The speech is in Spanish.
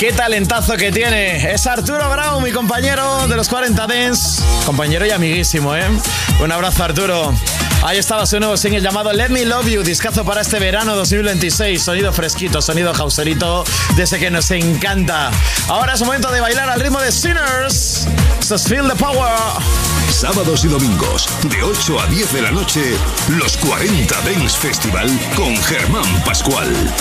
Qué talentazo que tiene. Es Arturo Brown, mi compañero de los 40 Dance. Compañero y amiguísimo, ¿eh? Un abrazo, Arturo. Ahí estaba su nuevo single llamado Let Me Love You, discazo para este verano 2026. Sonido fresquito, sonido houserito, de ese que nos encanta. Ahora es momento de bailar al ritmo de Sinners. Esto es Feel the Power. Sábados y domingos, de 8 a 10 de la noche, los 40 Dance Festival con Germán Pascual.